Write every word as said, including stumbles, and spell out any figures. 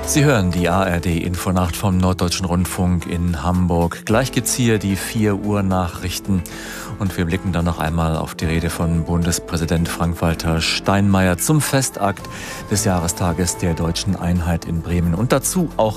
Sie hören die A R D-Infonacht vom Norddeutschen Rundfunk in Hamburg. Gleich gibt's hier die vier Uhr Nachrichten und wir blicken dann noch einmal auf die Rede von Bundespräsident Frank-Walter Steinmeier zum Festakt des Jahrestages der Deutschen Einheit in Bremen und dazu auch